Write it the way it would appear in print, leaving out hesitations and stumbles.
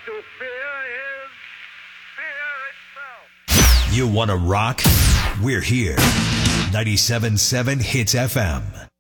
to fear is fear itself. You want to rock? We're here. 97.7 Hits FM.